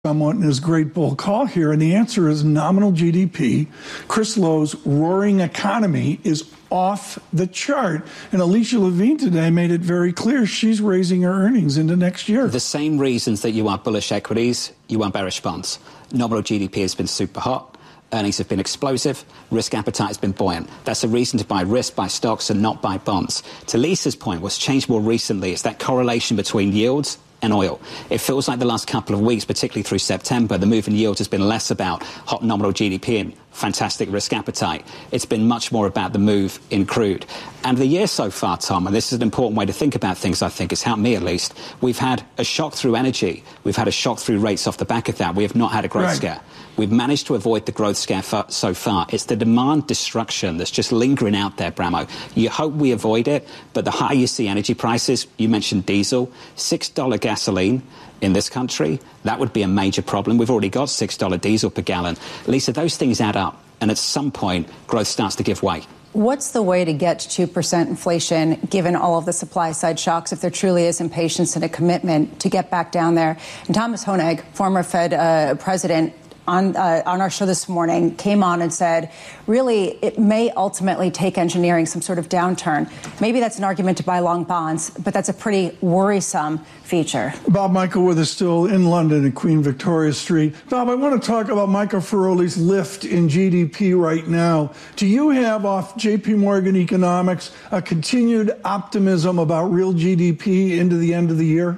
somewhat in his great bull call here, and the answer is nominal GDP. Chris Lowe's roaring economy is off the chart. And Alicia Levine today made it very clear she's raising her earnings into next year. The same reasons that you want bullish equities, you want bearish bonds. Nominal GDP has been super hot. Earnings have been explosive. Risk appetite has been buoyant. That's a reason to buy risk, buy stocks, and not buy bonds. To Lisa's point, what's changed more recently is that correlation between yields and oil. It feels like the last couple of weeks, particularly through September, the move in yields has been less about hot nominal GDP and fantastic risk appetite. It's been much more about the move in crude. And the year so far, Tom, and this is an important way to think about things, I think, it's helped me at least, we've had a shock through energy. We've had a shock through rates off the back of that. We have not had a growth scare. We've managed to avoid the growth scare so far. It's the demand destruction that's just lingering out there, Bramo. You hope we avoid it, but the higher you see energy prices, you mentioned diesel, $6 gasoline in this country, that would be a major problem. We've already got $6 diesel per gallon. Lisa, those things add up, and at some point, growth starts to give way. What's the way to get to 2% inflation, given all of the supply-side shocks, if there truly is impatience and a commitment to get back down there? And Thomas Honig, former Fed president, on our show this morning, came on and said, really, it may ultimately take engineering some sort of downturn. Maybe that's an argument to buy long bonds, but that's a pretty worrisome feature. Bob Michael with us still in London at Queen Victoria Street. Bob, I want to talk about Michael Feroli's lift in GDP right now. Do you have, off JP Morgan Economics, a continued optimism about real GDP into the end of the year?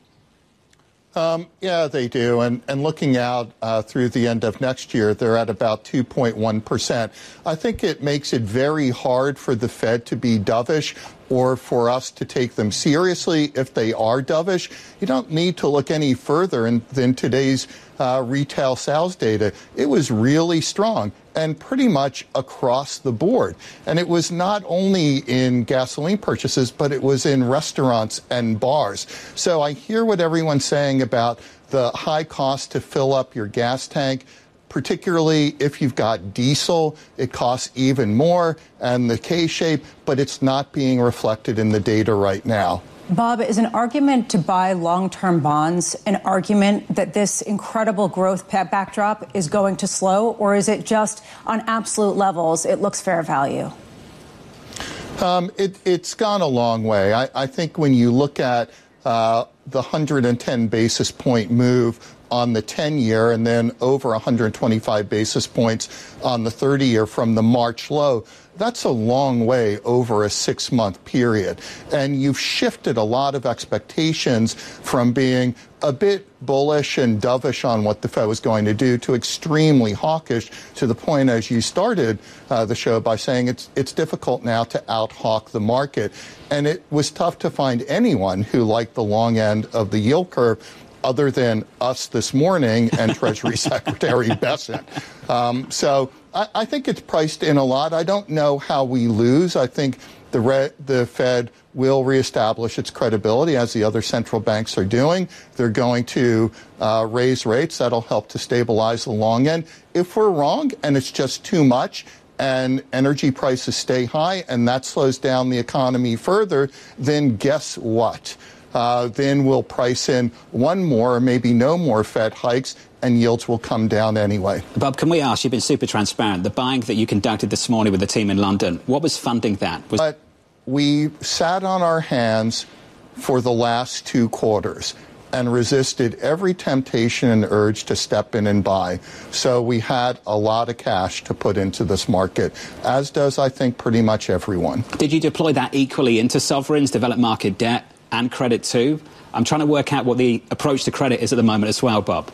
Yeah, they do. And looking out through the end of next year, they're at about 2.1%. I think it makes it very hard for the Fed to be dovish or for us to take them seriously if they are dovish. You don't need to look any further than today's retail sales data. It was really strong and pretty much across the board. And it was not only in gasoline purchases, but it was in restaurants and bars. So I hear what everyone's saying about the high cost to fill up your gas tank. Particularly if you've got diesel, it costs even more, and the K-shape, but it's not being reflected in the data right now. Bob, is an argument to buy long-term bonds an argument that this incredible growth backdrop is going to slow, or is it just on absolute levels it looks fair value? It's gone a long way. I think when you look at the 110 basis point move on the 10-year and then over 125 basis points on the 30-year from the March low, that's a long way over a 6-month period. And you've shifted a lot of expectations from being a bit bullish and dovish on what the Fed was going to do to extremely hawkish, to the point, as you started the show by saying, it's difficult now to out-hawk the market. And it was tough to find anyone who liked the long end of the yield curve other than us this morning and Treasury Secretary Bessent. So I think it's priced in a lot. I don't know how we lose. I think the Fed will reestablish its credibility, as the other central banks are doing. They're going to raise rates. That'll help to stabilize the long end. If we're wrong and it's just too much and energy prices stay high and that slows down the economy further, then guess what? Then we'll price in one more or maybe no more Fed hikes, and yields will come down anyway. Bob, can we ask, you've been super transparent, the buying that you conducted this morning with the team in London, what was funding that? But we sat on our hands for the last 2 quarters and resisted every temptation and urge to step in and buy. So we had a lot of cash to put into this market, as does, I think, pretty much everyone. Did you deploy that equally into sovereigns, developed market debt, and credit too? I'm trying to work out what the approach to credit is at the moment as well, Bob.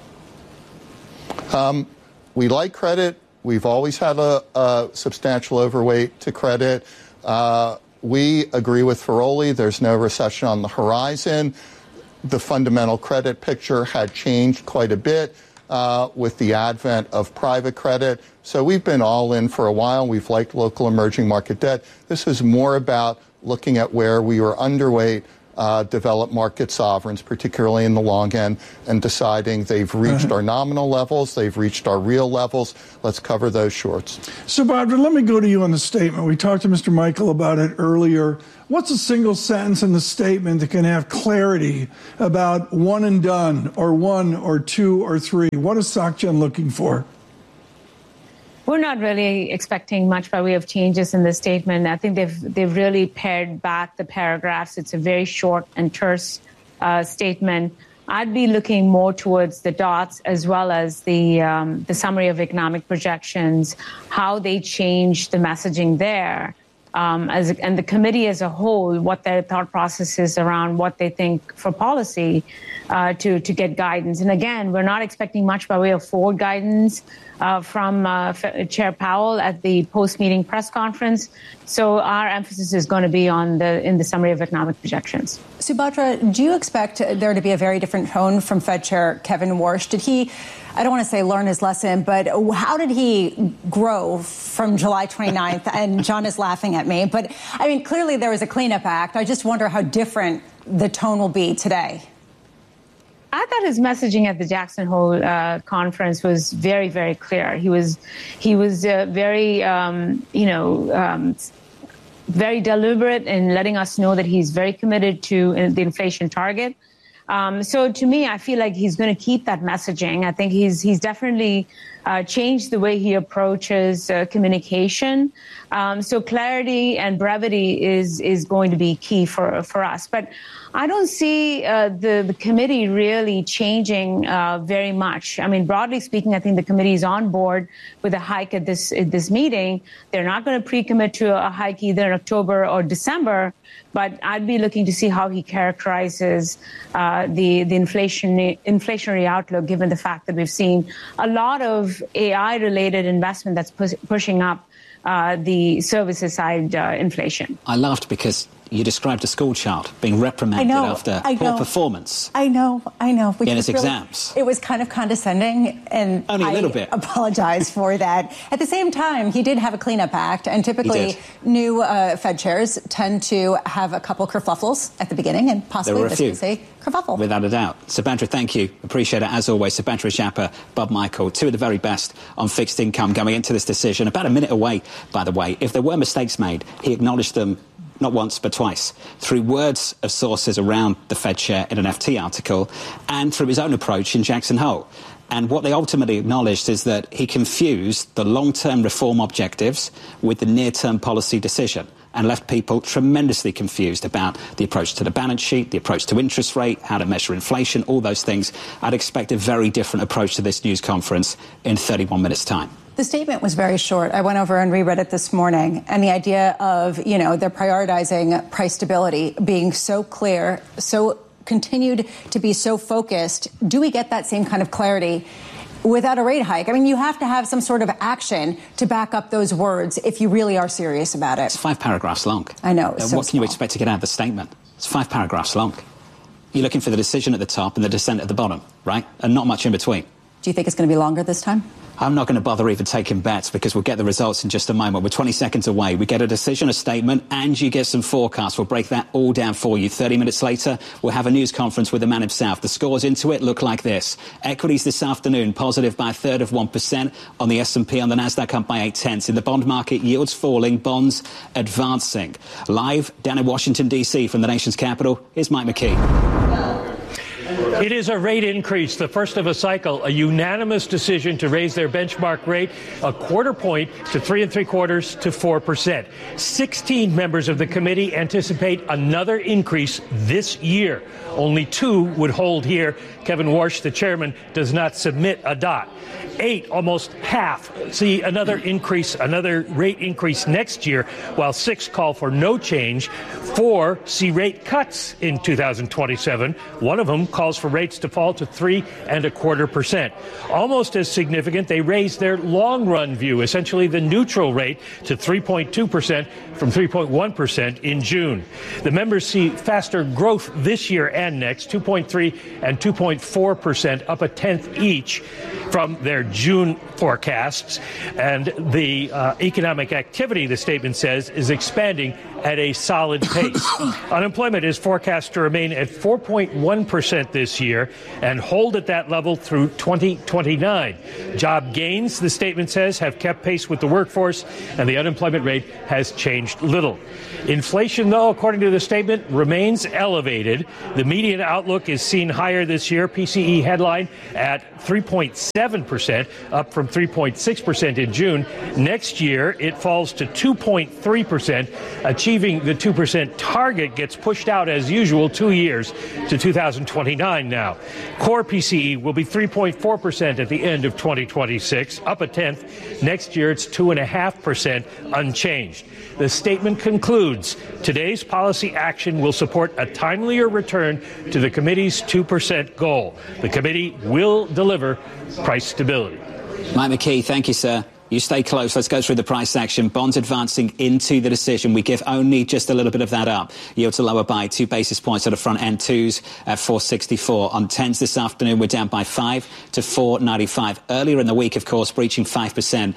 We like credit. We've always had a substantial overweight to credit. We agree with Feroli. There's no recession on the horizon. The fundamental credit picture had changed quite a bit with the advent of private credit. So we've been all in for a while. We've liked local emerging market debt. This is more about looking at where we were underweight developed market sovereigns, particularly in the long end, and deciding they've reached our nominal levels, they've reached our real levels. Let's cover those shorts. Subhadra, let me go to you on the statement. We talked to Mr. Michael about it earlier. What's a single sentence in the statement that can have clarity about one and done, or one, or two, or three? What is SocGen looking for? We're not really expecting much by way of changes in the statement. I think they've really pared back the paragraphs. It's a very short and terse statement. I'd be looking more towards the dots as well as the summary of economic projections, how they change the messaging there, and the committee as a whole, what their thought process is around what they think for policy to get guidance. And again, we're not expecting much by way of forward guidance from Chair Powell at the post-meeting press conference. So our emphasis is going to be in the summary of economic projections. Subhadra, do you expect there to be a very different tone from Fed Chair Kevin Warsh? Did he, I don't want to say learn his lesson, but how did he grow from July 29th? And John is laughing at me. But, I mean, clearly there was a cleanup act. I just wonder how different the tone will be today. I thought his messaging at the Jackson Hole conference was very, very clear. He was very, very deliberate in letting us know that he's very committed to the inflation target. So to me, I feel like he's going to keep that messaging. I think he's definitely changed the way he approaches communication. So clarity and brevity is going to be key for us. But I don't see the committee really changing very much. I mean, broadly speaking, I think the committee is on board with a hike at this meeting. They're not going to pre-commit to a hike either in October or December. But I'd be looking to see how he characterizes the inflationary outlook, given the fact that we've seen a lot of AI-related investment that's pushing up the services side inflation. I laughed because you described a school child being reprimanded after poor performance. I know. In his exams. It was kind of condescending, and only a little bit. Apologize for that. At the same time, he did have a cleanup act, and typically new Fed chairs tend to have a couple kerfuffles at the beginning, and possibly this is a kerfuffle. Without a doubt. Subhadra, thank you. Appreciate it, as always. Subhadra Japa, Bob Michael, two of the very best on fixed income going into this decision. About a minute away, by the way. If there were mistakes made, he acknowledged them not once but twice, through words of sources around the Fed chair in an FT article and through his own approach in Jackson Hole. And what they ultimately acknowledged is that he confused the long-term reform objectives with the near-term policy decision and left people tremendously confused about the approach to the balance sheet, the approach to interest rate, how to measure inflation, all those things. I'd expect a very different approach to this news conference in 31 minutes' time. The statement was very short. I went over and reread it this morning. And the idea of, they're prioritizing price stability, being so clear, so continued to be so focused. Do we get that same kind of clarity without a rate hike? I mean, you have to have some sort of action to back up those words if you really are serious about it. It's 5 paragraphs long. I know. What can you expect to get out of the statement? It's 5 paragraphs long. You're looking for the decision at the top and the dissent at the bottom, right? And not much in between. Do you think it's going to be longer this time? I'm not going to bother even taking bets because we'll get the results in just a moment. We're 20 seconds away. We get a decision, a statement, and you get some forecasts. We'll break that all down for you. 30 minutes later, we'll have a news conference with the man himself. The scores into it look like this. Equities this afternoon, positive by 1/3% on the S&P, on the Nasdaq up by 0.8. In the bond market, yields falling, bonds advancing. Live down in Washington, D.C. from the nation's capital, here's Mike McKee. It is a rate increase, the first of a cycle, a unanimous decision to raise their benchmark rate a quarter point to 3 3/4 to 4%. 16 members of the committee anticipate another increase this year. Only 2 would hold here. Kevin Warsh, the chairman, does not submit a dot. 8, almost half, see another rate increase next year, while 6 call for no change. 4 see rate cuts in 2027. One of them calls for rates to fall to 3 1/4%. Almost as significant, they raised their long-run view, essentially the neutral rate, to 3.2% from 3.1% in June. The members see faster growth this year and next, 2.3 and 2.4%, up 1/10 each. from their June forecasts. And the economic activity, the statement says, is expanding at a solid pace. Unemployment is forecast to remain at 4.1% this year and hold at that level through 2029. Job gains, the statement says, have kept pace with the workforce, and the unemployment rate has changed little. Inflation, though, according to the statement, remains elevated. The median outlook is seen higher this year. PCE headline at 3.7%, up from 3.6% in June. Next year, it falls to 2.3%. Achieving the 2% target gets pushed out, as usual, 2 years to 2029 now. Core PCE will be 3.4% at the end of 2026, up a tenth. Next year, it's 2.5%, unchanged. The statement concludes, today's policy action will support a timelier return to the committee's 2% goal. The committee will deliver price stability. Mike McKee, thank you, sir. You stay close. Let's go through the price action. Bonds advancing into the decision. We give only just a little bit of that up. Yields are lower by 2 basis points at the front end. Twos at 464. On 10s this afternoon, we're down by 5 to 4.95. Earlier in the week, of course, breaching 5%,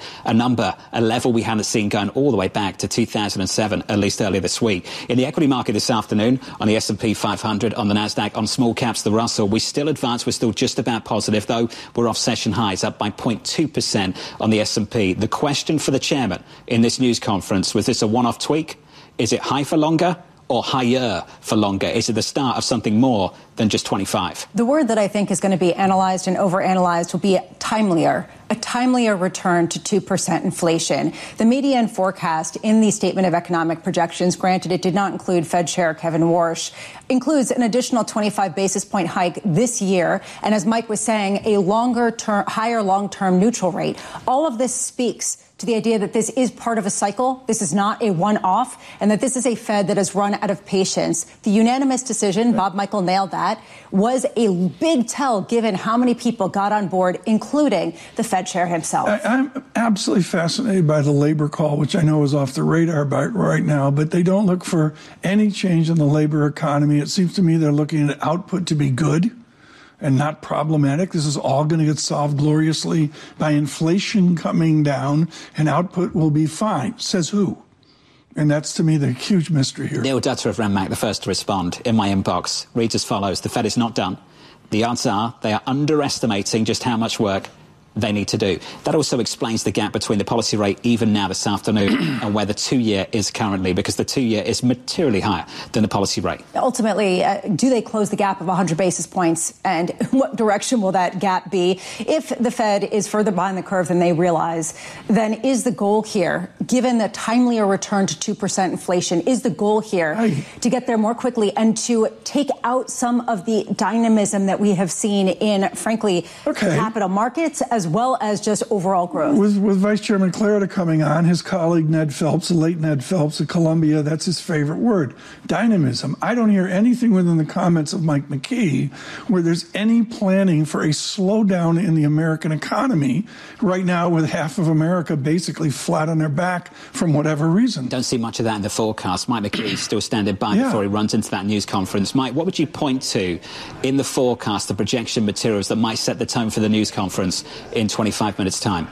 a level we haven't seen going all the way back to 2007, at least earlier this week. In the equity market this afternoon, on the S&P 500, on the Nasdaq, on small caps, the Russell, we still advance. We're still just about positive, though we're off session highs, up by 0.2% on the S&P. The question for the chairman in this news conference, was this a one-off tweak? Is it high for longer or higher for longer? Is it the start of something more than just 25? The word that I think is going to be analyzed and overanalyzed will be timelier. A timelier return to 2% inflation. The median forecast in the Statement of Economic Projections, granted it did not include Fed Chair Kevin Warsh, includes an additional 25 basis point hike this year. And as Mike was saying, a higher long-term neutral rate. All of this speaks to the idea that this is part of a cycle. This is not a one-off, and that this is a Fed that has run out of patience. The unanimous decision, Bob Michael nailed that, was a big tell given how many people got on board, including the Fed chair himself. I'm absolutely fascinated by the labor call, which I know is off the radar right now, but they don't look for any change in the labor economy. It seems to me they're looking at output to be good and not problematic. This is all going to get solved gloriously by inflation coming down, and output will be fine. Says who? And that's, to me, the huge mystery here. Neil Dutta of Renmark, the first to respond in my inbox, reads as follows. The Fed is not done. The odds are they are underestimating just how much work they need to do. That also explains the gap between the policy rate even now this afternoon and where the 2-year is currently, because the 2-year is materially higher than the policy rate. Ultimately, do they close the gap of 100 basis points, and what direction will that gap be? If the Fed is further behind the curve than they realize, then is the goal here, given the timelier return to 2% inflation, is the goal here to get there more quickly and to take out some of the dynamism that we have seen in, frankly, capital markets as well as just overall growth? With Vice Chairman Clarida coming on, his colleague Ned Phelps, the late Ned Phelps at Columbia, that's his favorite word, dynamism. I don't hear anything within the comments of Mike McKee where there's any planning for a slowdown in the American economy right now, with half of America basically flat on their back from whatever reason. Don't see much of that in the forecast. Mike McKee is still standing by before he runs into that news conference. Mike, what would you point to in the forecast, the projection materials that might set the tone for the news conference in 25 minutes' time?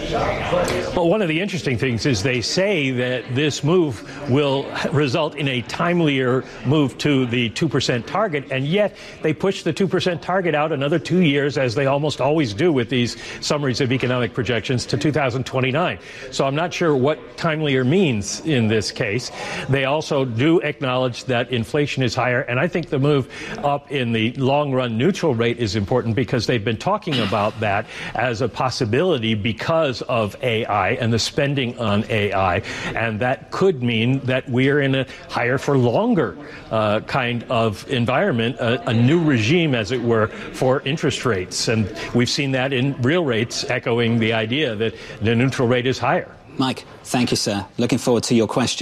Well, one of the interesting things is they say that this move will result in a timelier move to the 2% target, and yet they push the 2% target out another 2 years, as they almost always do with these summaries of economic projections, to 2029. So I'm not sure what timelier means in this case. They also do acknowledge that inflation is higher, and I think the move up in the long-run neutral rate is important because they've been talking about that as a possibility because of AI and the spending on AI. And that could mean that we're in a higher for longer kind of environment, a new regime, as it were, for interest rates. And we've seen that in real rates, echoing the idea that the neutral rate is higher. Mike, thank you, sir. Looking forward to your question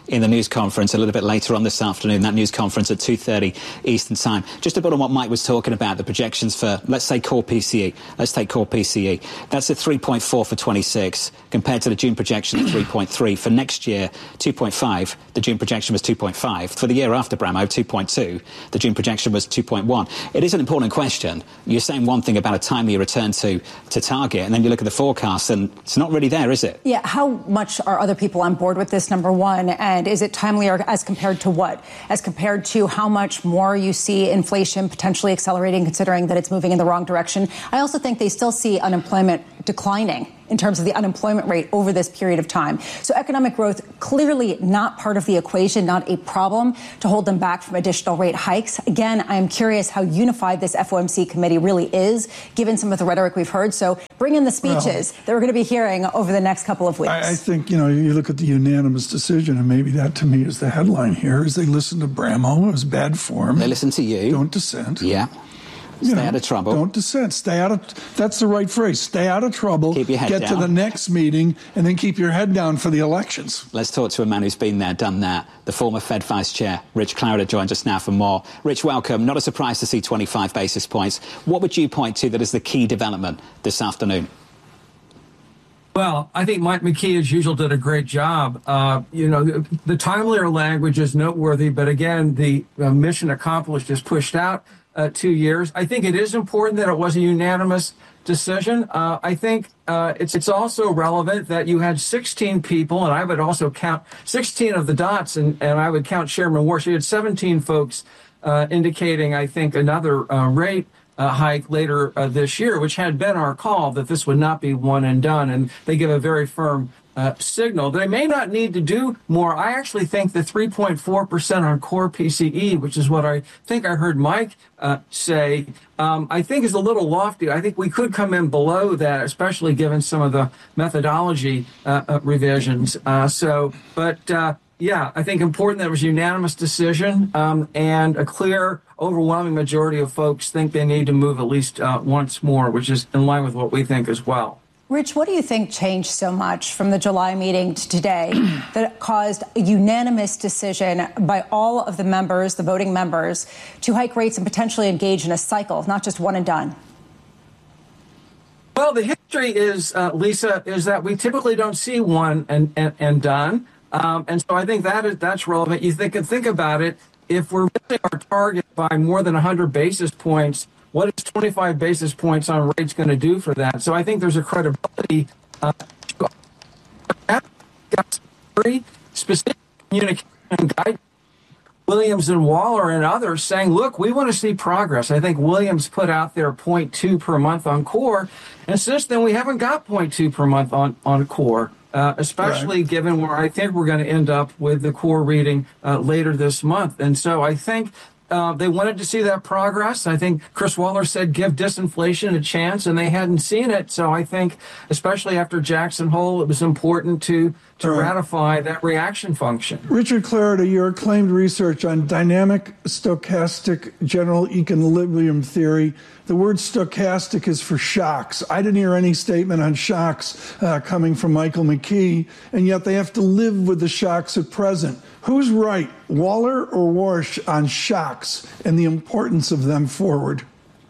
in the news conference a little bit later on this afternoon, that news conference at 2:30 Eastern Time. Just to build on what Mike was talking about, the projections for, let's say, core PCE. Let's take core PCE. That's at 3.4 for 26 compared to the June projection of 3.3. For next year, 2.5. The June projection was 2.5. For the year after, Bramo, 2.2. The June projection was 2.1. It is an important question. You're saying one thing about a timely return to target, and then you look at the forecast, and it's not really there, is it? Yeah, how much are other people on board with this, number one? And is it timely, or as compared to what? As compared to how much more you see inflation potentially accelerating, considering that it's moving in the wrong direction? I also think they still see unemployment declining in terms of the unemployment rate over this period of time. So economic growth clearly not part of the equation, not a problem to hold them back from additional rate hikes. Again, I'm curious how unified this FOMC committee really is, given some of the rhetoric we've heard. So bring in the speeches that we're going to be hearing over the next couple of weeks. I think, you look at the unanimous decision, and maybe that to me is the headline here, is they listened to Bramo. It was bad form. They listened to you. Don't dissent. Yeah. Stay out of trouble. Don't dissent. Stay out of. That's the right phrase. Stay out of trouble. Keep your head down. Get to the next meeting, and then keep your head down for the elections. Let's talk to a man who's been there, done that. The former Fed Vice Chair, Rich Clarida, joins us now for more. Rich, welcome. Not a surprise to see 25 basis points. What would you point to that is the key development this afternoon? Well, I think Mike McKee, as usual, did a great job. The timelier language is noteworthy, but again, the mission accomplished is pushed out 2 years. I think it is important that it was a unanimous decision. I think it's also relevant that you had 16 people, and I would also count 16 of the dots, and I would count Chairman Warsh. You had 17 folks indicating, I think, another rate hike later this year, which had been our call that this would not be one and done. And they give a very firm signal. They may not need to do more. I actually think the 3.4% on core PCE, which is what I think I heard Mike say, I think is a little lofty. I think we could come in below that, especially given some of the methodology revisions. Yeah, I think important that it was a unanimous decision, and a clear, overwhelming majority of folks think they need to move at least once more, which is in line with what we think as well. Rich, what do you think changed so much from the July meeting to today that caused a unanimous decision by all of the members, the voting members, to hike rates and potentially engage in a cycle, not just one and done? Well, the history is, Lisa, is that we typically don't see one and done. And so I think that's relevant. You think about it. If we're missing our target by more than 100 basis points, what is 25 basis points on rates going to do for that? So I think there's a credibility very specific communication guidance. Williams and Waller and others saying, look, we want to see progress. I think Williams put out their 0.2 per month on core. And since then, we haven't got 0.2 per month on core. Especially given where I think we're going to end up with the core reading later this month. And so I think they wanted to see that progress. I think Chris Waller said give disinflation a chance, and they hadn't seen it. So I think, especially after Jackson Hole, it was important to ratify that reaction function. Richard Clarida, your acclaimed research on dynamic stochastic general equilibrium theory. The word stochastic is for shocks. I didn't hear any statement on shocks coming from Michael McKee, and yet they have to live with the shocks at present. Who's right, Waller or Warsh, on shocks and the importance of them forward?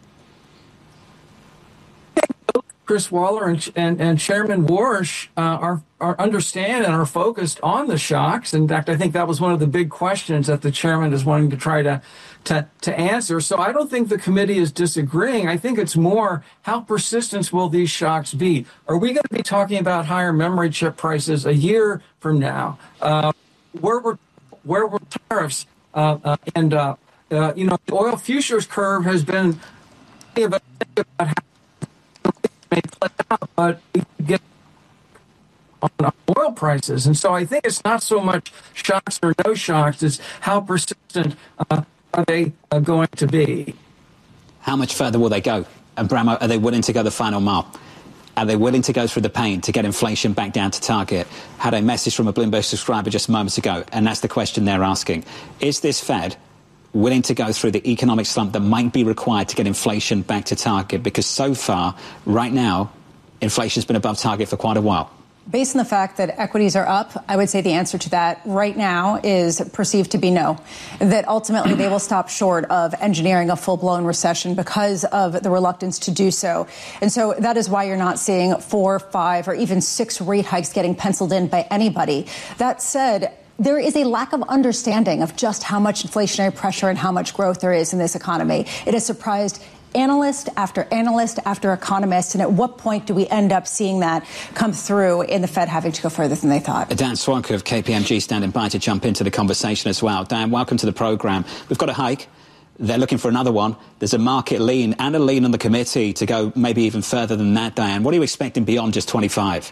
Chris Waller and Chairman Warsh are understand and are focused on the shocks. In fact, I think that was one of the big questions that the chairman is wanting to try to answer. So I don't think the committee is disagreeing. I think it's more how persistent will these shocks be? Are we going to be talking about higher memory chip prices a year from now? Where will tariffs end up? The oil futures curve has been about how may play out, but we get on oil prices. And so I think it's not so much shocks or no shocks, it's how persistent are they going to be. How much further will they go? And Bramo, are they willing to go the final mile? Are they willing to go through the pain to get inflation back down to target? Had a message from a Bloomberg subscriber just moments ago, and that's the question they're asking. Is this Fed willing to go through the economic slump that might be required to get inflation back to target? Because so far, right now, inflation's been above target for quite a while. Based on the fact that equities are up, I would say the answer to that right now is perceived to be no. That ultimately they will stop short of engineering a full-blown recession because of the reluctance to do so. And so that is why you're not seeing 4, 5, or even 6 rate hikes getting penciled in by anybody. That said, there is a lack of understanding of just how much inflationary pressure and how much growth there is in this economy. It has surprised analyst after economist, and at what point do we end up seeing that come through in the Fed having to go further than they thought? Dan Swanker of KPMG standing by to jump into the conversation as well. Dan, welcome to the programme. We've got a hike. They're looking for another one. There's a market lean and a lean on the committee to go maybe even further than that, Diane. What are you expecting beyond just 25?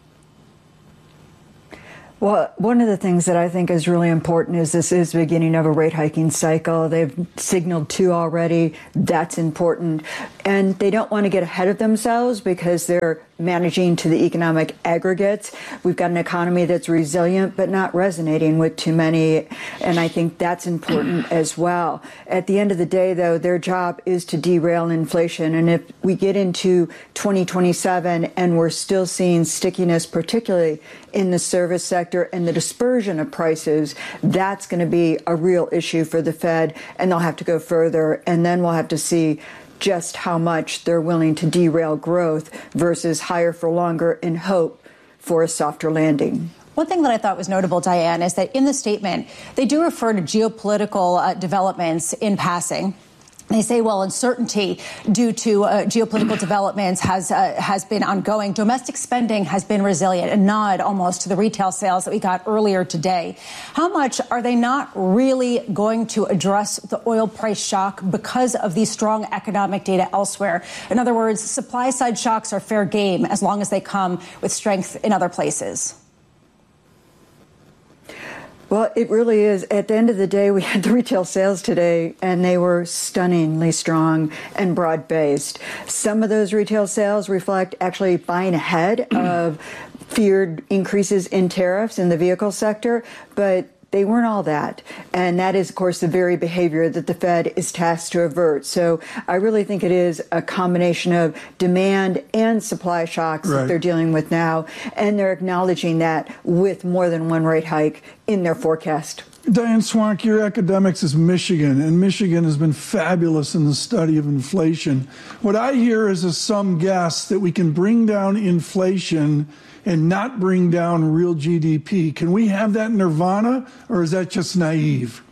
Well, one of the things that I think is really important is this is the beginning of a rate hiking cycle. They've signaled 2 already. That's important. And they don't want to get ahead of themselves because they're managing to the economic aggregates. We've got an economy that's resilient but not resonating with too many. And I think that's important as well. At the end of the day, though, their job is to derail inflation. And if we get into 2027 and we're still seeing stickiness, particularly in the service sector and the dispersion of prices, that's going to be a real issue for the Fed, and they'll have to go further. And then we'll have to see just how much they're willing to derail growth versus higher for longer in hope for a softer landing. One thing that I thought was notable, Diane, is that in the statement, they do refer to geopolitical developments in passing. They say, well, uncertainty due to geopolitical developments has been ongoing. Domestic spending has been resilient, a nod almost to the retail sales that we got earlier today. How much are they not really going to address the oil price shock because of the strong economic data elsewhere? In other words, supply side shocks are fair game as long as they come with strength in other places. Well, it really is. At the end of the day, we had the retail sales today, and they were stunningly strong and broad-based. Some of those retail sales reflect actually buying ahead of feared increases in tariffs in the vehicle sector, but they weren't all that. And that is, of course, the very behavior that the Fed is tasked to avert. So I really think it is a combination of demand and supply shocks that they're dealing with now. And they're acknowledging that with more than one rate hike in their forecast. Diane Swank, your academics is Michigan, and Michigan has been fabulous in the study of inflation. What I hear is some guess that we can bring down inflation and not bring down real GDP. Can we have that nirvana, or is that just naive?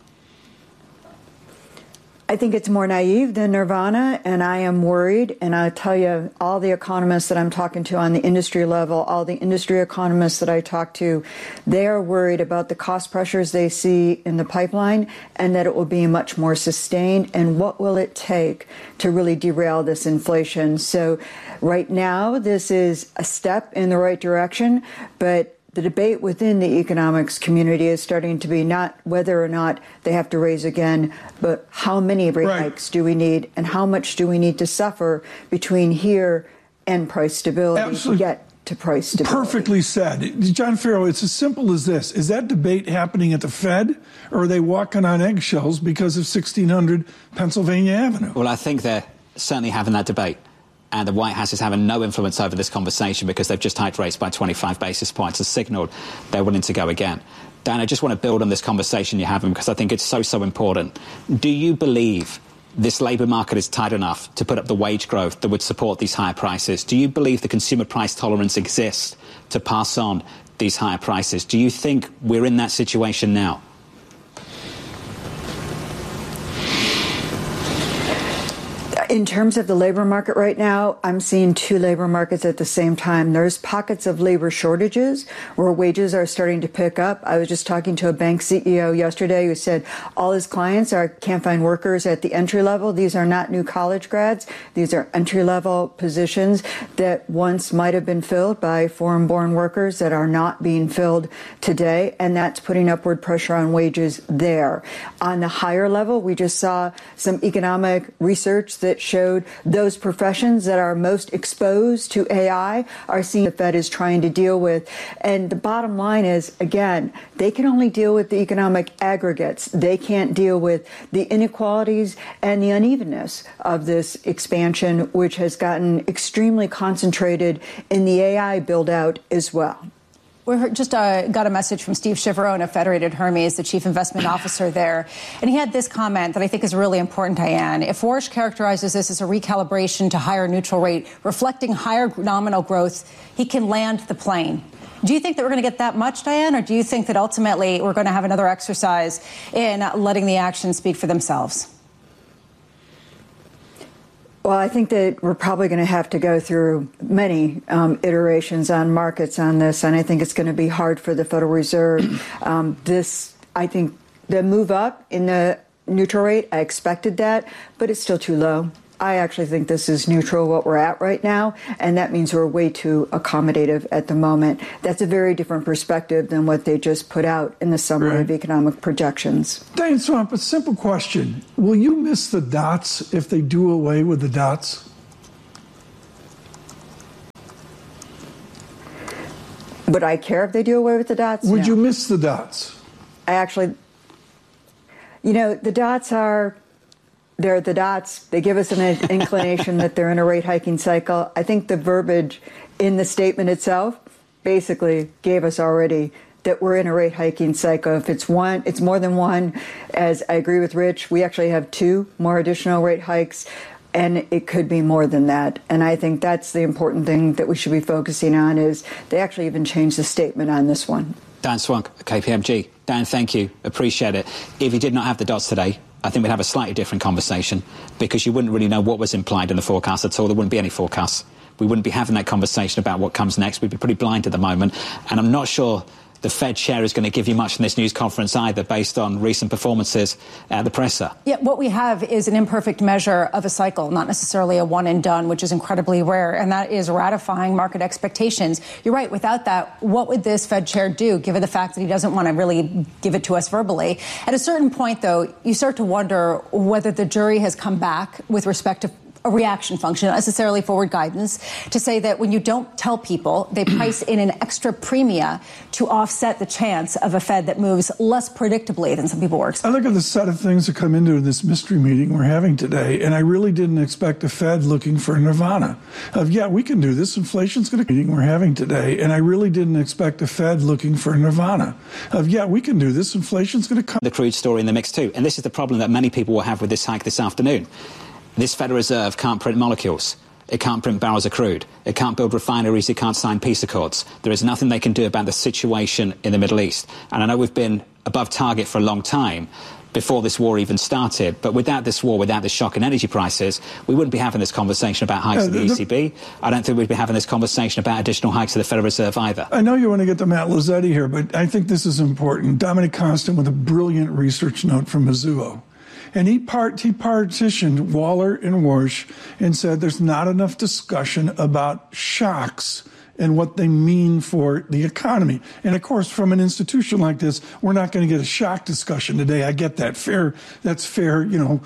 I think it's more naive than nirvana, and I am worried. And I'll tell you, all the economists that I'm talking to on the industry level, all the industry economists that I talk to, they are worried about the cost pressures they see in the pipeline and that it will be much more sustained. And what will it take to really derail this inflation? So right now, this is a step in the right direction, but the debate within the economics community is starting to be not whether or not they have to raise again, but how many rate hikes do we need and how much do we need to suffer between here and price stability to get to price stability. Perfectly said. John Ferro, it's as simple as this. Is that debate happening at the Fed, or are they walking on eggshells because of 1600 Pennsylvania Avenue? Well, I think they're certainly having that debate. And the White House is having no influence over this conversation because they've just hiked rates by 25 basis points and signaled they're willing to go again. Dan, I just want to build on this conversation you're having because I think it's so important. Do you believe this labour market is tight enough to put up the wage growth that would support these higher prices? Do you believe the consumer price tolerance exists to pass on these higher prices? Do you think we're in that situation now? In terms of the labor market right now, I'm seeing 2 labor markets at the same time. There's pockets of labor shortages where wages are starting to pick up. I was just talking to a bank CEO yesterday who said all his clients can't find workers at the entry level. These are not new college grads. These are entry level positions that once might have been filled by foreign-born workers that are not being filled today. And that's putting upward pressure on wages there. On the higher level, we just saw some economic research that showed those professions that are most exposed to AI are seeing the Fed is trying to deal with. And the bottom line is, again, they can only deal with the economic aggregates. They can't deal with the inequalities and the unevenness of this expansion, which has gotten extremely concentrated in the AI build-out as well. We just got a message from Steve Chivarone of Federated Hermes, the chief investment officer there. And he had this comment that I think is really important, Diane. If Warsh characterizes this as a recalibration to higher neutral rate, reflecting higher nominal growth, he can land the plane. Do you think that we're going to get that much, Diane, or do you think that ultimately we're going to have another exercise in letting the actions speak for themselves? Well, I think that we're probably going to have to go through many iterations on markets on this, and I think it's going to be hard for the Federal Reserve. I think the move up in the neutral rate, I expected that, but it's still too low. I actually think this is neutral, what we're at right now, and that means we're way too accommodative at the moment. That's a very different perspective than what they just put out in the summary of economic projections. Diane Swamp, a simple question. Will you miss the dots if they do away with the dots? Would I care if they do away with the dots? Would you miss the dots? I actually, the dots are... They're the dots. They give us an inclination that they're in a rate hiking cycle. I think the verbiage in the statement itself basically gave us already that we're in a rate hiking cycle. If it's one, it's more than one. As I agree with Rich, we actually have 2 more additional rate hikes, and it could be more than that. And I think that's the important thing that we should be focusing on is they actually even changed the statement on this one. Dan Swunk, KPMG. Dan, thank you. Appreciate it. If you did not have the dots today, I think we'd have a slightly different conversation because you wouldn't really know what was implied in the forecast at all. There wouldn't be any forecasts. We wouldn't be having that conversation about what comes next. We'd be pretty blind at the moment. And I'm not sure the Fed chair is going to give you much in this news conference either, based on recent performances at the presser. Yeah, what we have is an imperfect measure of a cycle, not necessarily a one and done, which is incredibly rare, and that is ratifying market expectations. You're right. Without that, what would this Fed chair do, given the fact that he doesn't want to really give it to us verbally? At a certain point, though, you start to wonder whether the jury has come back with respect to a reaction function, not necessarily forward guidance, to say that when you don't tell people, they price in an extra premia to offset the chance of a Fed that moves less predictably than some people were expecting. I look at the set of things that come into this mystery meeting we're having today, and I really didn't expect the Fed looking for nirvana of, yeah, we can do this. Inflation's going to meeting we're having today, and I really didn't expect the Fed looking for nirvana of, yeah, we can do this. Inflation's going to come. The crude story in the mix too, and this is the problem that many people will have with this hike this afternoon. This Federal Reserve can't print molecules. It can't print barrels of crude. It can't build refineries. It can't sign peace accords. There is nothing they can do about the situation in the Middle East. And I know we've been above target for a long time before this war even started. But without this war, without this shock in energy prices, we wouldn't be having this conversation about hikes of the ECB. I don't think we'd be having this conversation about additional hikes of the Federal Reserve either. I know you want to get to Matt Lozzetti here, but I think this is important. Dominic Constant with a brilliant research note from Mizuho. And he partitioned Waller and Warsh and said there's not enough discussion about shocks and what they mean for the economy. And of course, from an institution like this, we're not going to get a shock discussion today. I get that. That's fair,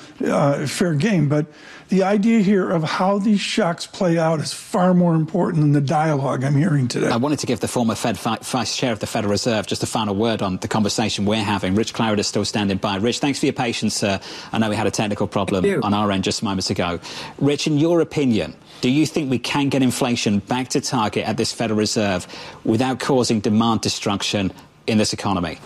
fair game. But the idea here of how these shocks play out is far more important than the dialogue I'm hearing today. I wanted to give the former Fed Vice Chair of the Federal Reserve just a final word on the conversation we're having. Rich Clarida is still standing by. Rich, thanks for your patience, sir. I know we had a technical problem on our end just moments ago. Rich, in your opinion, do you think we can get inflation back to target at this Federal Reserve without causing demand destruction in this economy?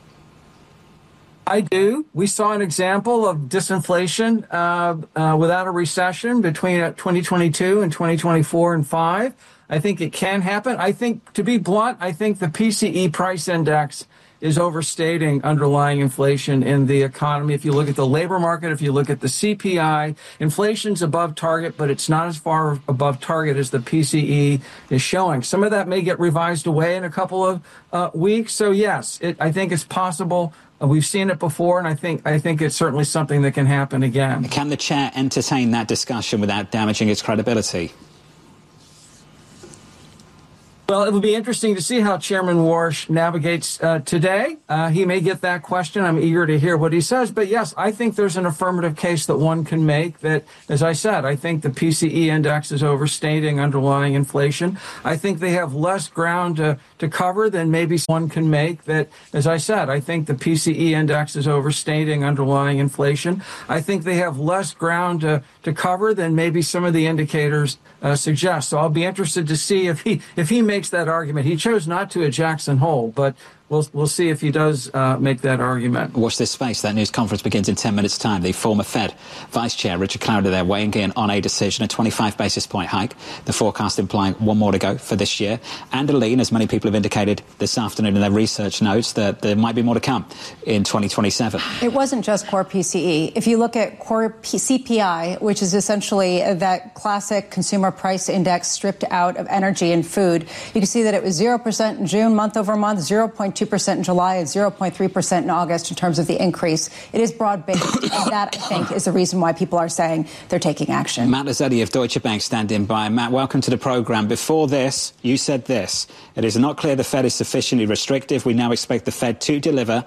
I do. We saw an example of disinflation without a recession between 2022 and 2024 and 5. I think it can happen. I think, to be blunt, I think the PCE price index is overstating underlying inflation in the economy. If you look at the labor market, if you look at the CPI, inflation's above target, but it's not as far above target as the PCE is showing. Some of that may get revised away in a couple of weeks. So yes, I think it's possible. We've seen it before, and I think it's certainly something that can happen again. Can the chair entertain that discussion without damaging its credibility? Well, it will be interesting to see how Chairman Warsh navigates today. He may get that question. I'm eager to hear what he says. But yes, I think there's an affirmative case that one can make that, as I said, I think the PCE index is overstating underlying inflation. I think they have less ground to cover than maybe one can make that, as I said, I think the PCE index is overstating underlying inflation. I think they have less ground to cover than maybe some of the indicators suggest. So I'll be interested to see if he makes that argument. He chose not to at Jackson Hole, but we'll see if he does make that argument. Watch this space. That news conference begins in 10 minutes' time. The former Fed Vice Chair, Richard Clarida, there weighing in on a decision, a 25 basis point hike. The forecast implying one more to go for this year. And a lean, as many people have indicated this afternoon in their research notes, that there might be more to come in 2027. It wasn't just core PCE. If you look at core CPI, which is essentially that classic consumer price index stripped out of energy and food, you can see that it was 0% in June, month over month, 0.2% in July, and 0.3% in August in terms of the increase. It is broad-based, and that, I think, is the reason why people are saying they're taking action. Matt Lazzetti of Deutsche Bank standing by. Matt, welcome to the programme. Before this, you said this: it is not clear the Fed is sufficiently restrictive. We now expect the Fed to deliver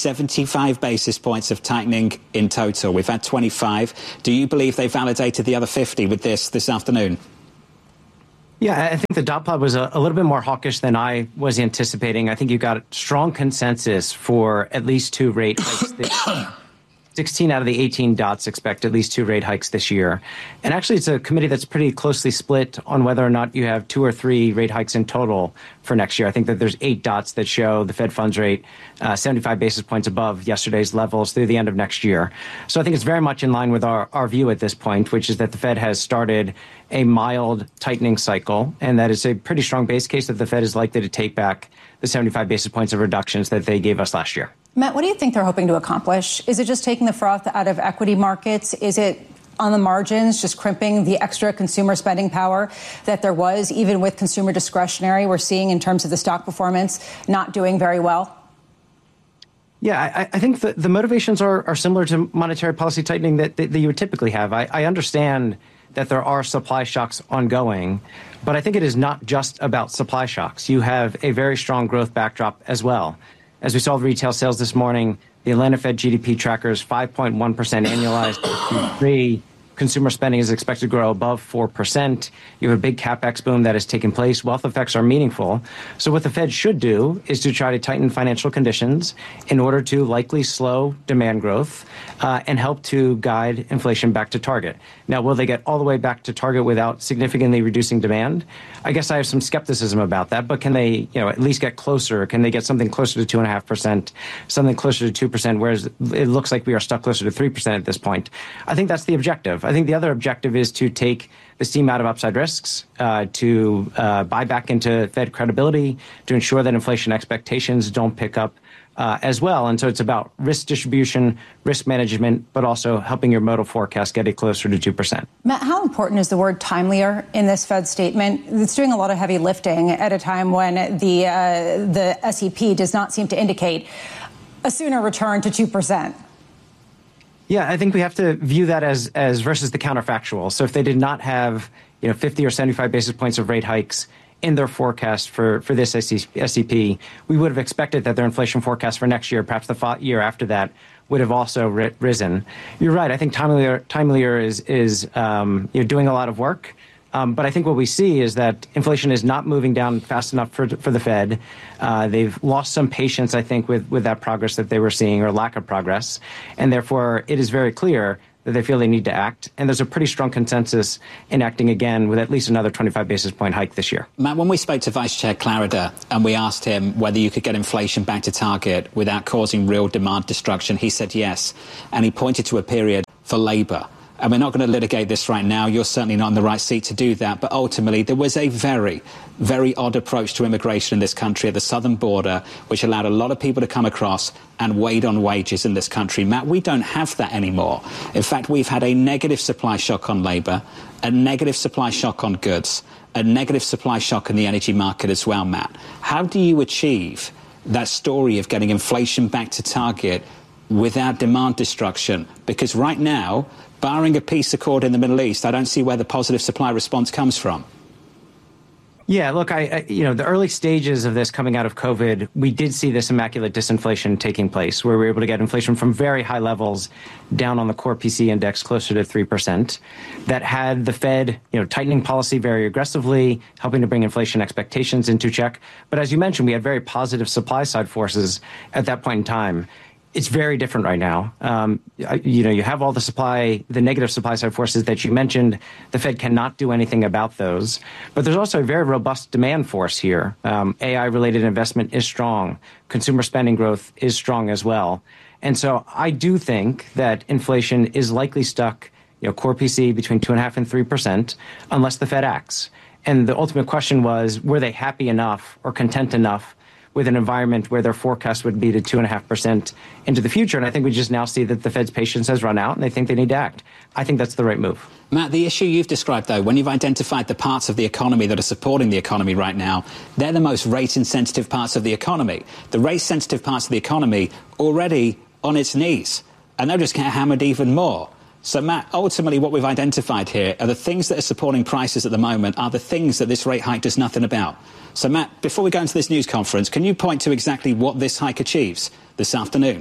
75 basis points of tightening in total. We've had 25. Do you believe they validated the other 50 with this afternoon? Yeah, I think the dot plot was a little bit more hawkish than I was anticipating. I think you got strong consensus for at least 2 rate hikes this year. 16 out of the 18 dots expect at least 2 rate hikes this year. And actually, it's a committee that's pretty closely split on whether or not you have 2 or 3 rate hikes in total for next year. I think that there's 8 dots that show the Fed funds rate 75 basis points above yesterday's levels through the end of next year. So I think it's very much in line with our view at this point, which is that the Fed has started a mild tightening cycle, and that is a pretty strong base case that the Fed is likely to take back the 75 basis points of reductions that they gave us last year. Matt, what do you think they're hoping to accomplish? Is it just taking the froth out of equity markets? Is it on the margins, just crimping the extra consumer spending power that there was, even with consumer discretionary we're seeing in terms of the stock performance not doing very well? Yeah, I think the motivations are similar to monetary policy tightening that you would typically have. I understand that there are supply shocks ongoing, but I think it is not just about supply shocks. You have a very strong growth backdrop as well. As we saw with retail sales this morning, the Atlanta Fed GDP tracker is 5.1% annualized. Q3 consumer spending is expected to grow above 4%. You have a big capex boom that has taken place. Wealth effects are meaningful. So what the Fed should do is to try to tighten financial conditions in order to likely slow demand growth and help to guide inflation back to target. Now, will they get all the way back to target without significantly reducing demand? I guess I have some skepticism about that, but can they, at least get closer? Can they get something closer to 2.5%, something closer to 2%, whereas it looks like we are stuck closer to 3% at this point? I think that's the objective. I think the other objective is to take the steam out of upside risks, to buy back into Fed credibility, to ensure that inflation expectations don't pick up as well. And so it's about risk distribution, risk management, but also helping your modal forecast get it closer to 2%. Matt, how important is the word timelier in this Fed statement? It's doing a lot of heavy lifting at a time when the SEP does not seem to indicate a sooner return to 2%. Yeah, I think we have to view that as versus the counterfactual. So if they did not have 50 or 75 basis points of rate hikes in their forecast for this SEP, we would have expected that their inflation forecast for next year, perhaps the year after that, would have also risen. You're right. I think timelier is doing a lot of work. But I think what we see is that inflation is not moving down fast enough for the Fed. They've lost some patience, I think, with that progress that they were seeing, or lack of progress. And therefore, it is very clear that they feel they need to act. And there's a pretty strong consensus in acting again with at least another 25 basis point hike this year. Matt, when we spoke to Vice Chair Clarida and we asked him whether you could get inflation back to target without causing real demand destruction, he said yes. And he pointed to a period for Labour. And we're not going to litigate this right now. You're certainly not in the right seat to do that. But ultimately, there was a very, very odd approach to immigration in this country at the southern border, which allowed a lot of people to come across and weighed on wages in this country. Matt, we don't have that anymore. In fact, we've had a negative supply shock on labour, a negative supply shock on goods, a negative supply shock in the energy market as well, Matt. How do you achieve that story of getting inflation back to target without demand destruction? Because right now, barring a peace accord in the Middle East, I don't see where the positive supply response comes from. Yeah, look, the early stages of this coming out of COVID, we did see this immaculate disinflation taking place, where we were able to get inflation from very high levels down on the core PC index closer to 3%. That had the Fed, tightening policy very aggressively, helping to bring inflation expectations into check. But as you mentioned, we had very positive supply side forces at that point in time. It's very different right now. You have all the negative supply side forces that you mentioned. The Fed cannot do anything about those. But there's also a very robust demand force here. AI-related investment is strong. Consumer spending growth is strong as well. And so I do think that inflation is likely stuck, core PC between 2.5% and 3%, unless the Fed acts. And the ultimate question was, were they happy enough or content enough with an environment where their forecast would be to 2.5% into the future? And I think we just now see that the Fed's patience has run out and they think they need to act. I think that's the right move. Matt, the issue you've described, though, when you've identified the parts of the economy that are supporting the economy right now, they're the most rate-insensitive parts of the economy. The rate-sensitive parts of the economy already on its knees, and they'll just get hammered even more. So, Matt, ultimately what we've identified here are the things that are supporting prices at the moment are the things that this rate hike does nothing about. So, Matt, before we go into this news conference, can you point to exactly what this hike achieves this afternoon?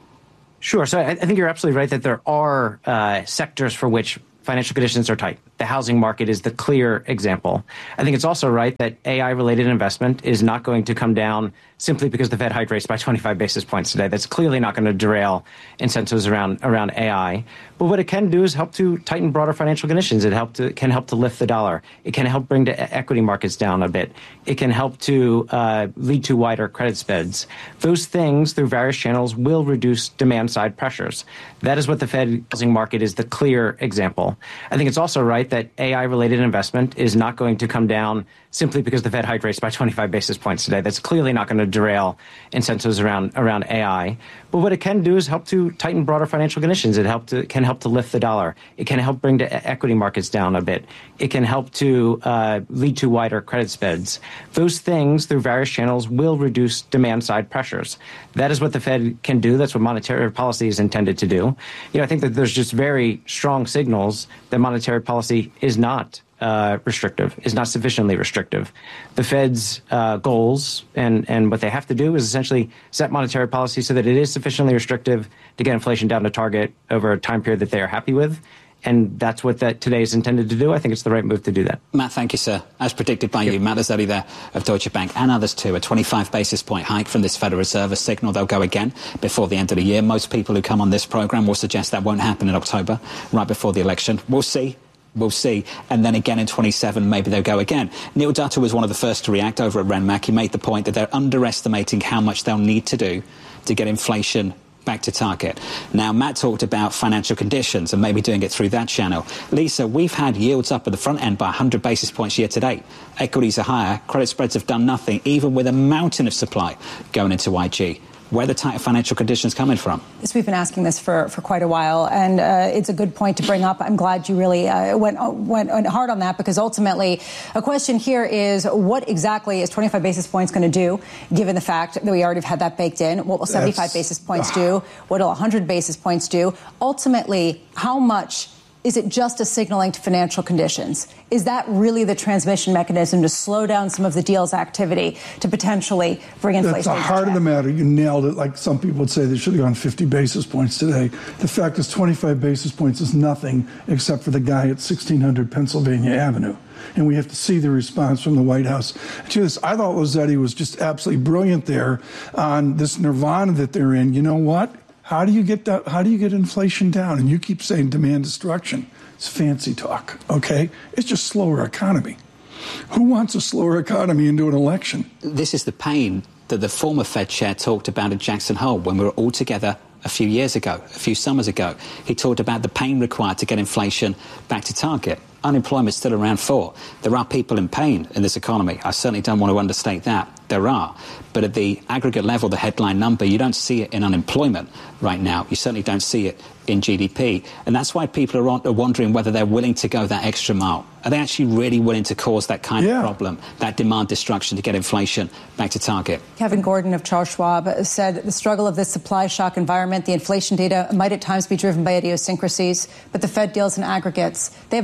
Sure. So I think you're absolutely right that there are sectors for which financial conditions are tight. The housing market is the clear example. I think it's also right that AI-related investment is not going to come down simply because the Fed hiked rates by 25 basis points today. That's clearly not going to derail incentives around AI. But what it can do is help to tighten broader financial conditions. It can help to lift the dollar. It can help bring the equity markets down a bit. It can help to lead to wider credit spreads. Those things, through various channels, will reduce demand-side pressures. That is what the Fed housing market is the clear example. I think it's also right that AI-related investment is not going to come down simply because the Fed hiked rates by 25 basis points today. That's clearly not going to derail incentives around AI. But what it can do is help to tighten broader financial conditions. It can help to lift the dollar. It can help bring the equity markets down a bit. It can help to lead to wider credit spreads. Those things, through various channels, will reduce demand-side pressures. That is what the Fed can do. That's what monetary policy is intended to do. I think that there's just very strong signals that monetary policy is not restrictive, is not sufficiently restrictive. The Fed's goals and what they have to do is essentially set monetary policy so that it is sufficiently restrictive to get inflation down to target over a time period that they are happy with. And that's what that today is intended to do. I think it's the right move to do that. Matt, thank you, sir. As predicted by you, Matt Lazzetti there of Deutsche Bank and others too, a 25 basis point hike from this Federal Reserve, a signal they'll go again before the end of the year. Most people who come on this programme will suggest that won't happen in October, right before the election. We'll see. We'll see. And then again in 27, maybe they'll go again. Neil Dutta was one of the first to react over at Renmark. He made the point that they're underestimating how much they'll need to do to get inflation back to target. Now, Matt talked about financial conditions and maybe doing it through that channel. Lisa, we've had yields up at the front end by 100 basis points year to date. Equities are higher. Credit spreads have done nothing, even with a mountain of supply going into IG. Where are the tighter financial conditions coming from? Yes, we've been asking this for quite a while, and it's a good point to bring up. I'm glad you really went hard on that, because ultimately a question here is, what exactly is 25 basis points going to do, given the fact that we already have had that baked in? What will 75 basis points do? What will 100 basis points do? Ultimately, how much is it just a signaling to financial conditions? Is that really the transmission mechanism to slow down some of the deal's activity to potentially bring inflation? That's the heart of the matter. You nailed it. Like some people would say, they should have gone 50 basis points today. The fact is 25 basis points is nothing except for the guy at 1600 Pennsylvania Avenue. And we have to see the response from the White House to this. I thought Lazzetti was just absolutely brilliant there on this nirvana that they're in. You know what? How do you get that? How do you get inflation down? And you keep saying demand destruction. It's fancy talk, okay? It's just slower economy. Who wants a slower economy into an election? This is the pain that the former Fed chair talked about at Jackson Hole when we were all together a few years ago, a few summers ago. He talked about the pain required to get inflation back to target. Unemployment's still around 4. There are people in pain in this economy. I certainly don't want to understate that. There are. But at the aggregate level, the headline number, you don't see it in unemployment right now. You certainly don't see it in GDP. And that's why people are wondering whether they're willing to go that extra mile. Are they actually really willing to cause that kind of problem, that demand destruction to get inflation back to target? Kevin Gordon of Charles Schwab said the struggle of this supply shock environment, the inflation data might at times be driven by idiosyncrasies, but the Fed deals in aggregates. They have a blunt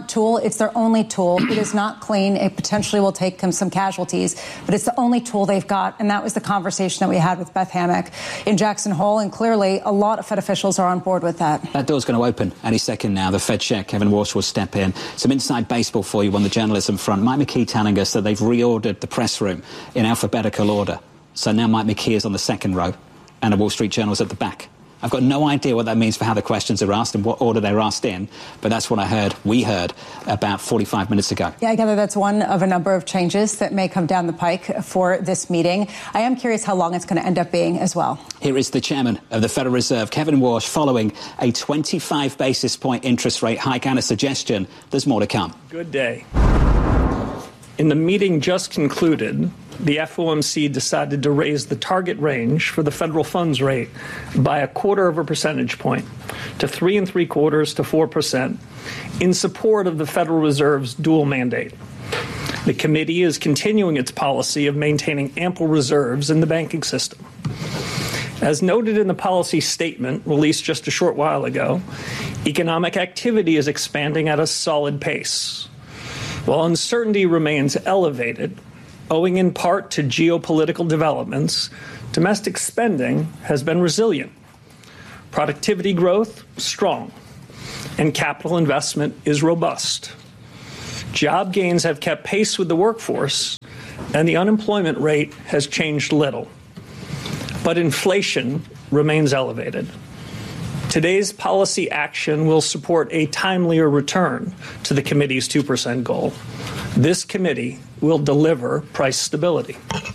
tool. It's their only tool. It is not clean. It potentially will take them some casualties, but it's the only tool they've got. And that was the conversation that we had with Beth Hammack in Jackson Hole. And clearly, a lot of Fed officials are on board with that. That door's going to open any second now. The Fed chair, Kevin Walsh, will step in. Some inside baseball for you on the journalism front. Mike McKee telling us that they've reordered the press room in alphabetical order. So now Mike McKee is on the second row and the Wall Street Journal is at the back. I've got no idea what that means for how the questions are asked and what order they're asked in, but that's what we heard about 45 minutes ago. Yeah, I gather that's one of a number of changes that may come down the pike for this meeting. I am curious how long it's going to end up being as well. Here is the chairman of the Federal Reserve, Kevin Walsh, following a 25 basis point interest rate hike and a suggestion there's more to come. Good day. In the meeting just concluded, the FOMC decided to raise the target range for the federal funds rate by 0.25 percentage point to 3.75% to 4% in support of the Federal Reserve's dual mandate. The committee is continuing its policy of maintaining ample reserves in the banking system. As noted in the policy statement released just a short while ago, economic activity is expanding at a solid pace. While uncertainty remains elevated, owing in part to geopolitical developments, domestic spending has been resilient. Productivity growth, strong, and capital investment is robust. Job gains have kept pace with the workforce, and the unemployment rate has changed little. But inflation remains elevated. Today's policy action will support a timelier return to the committee's 2% goal. This committee will deliver price stability.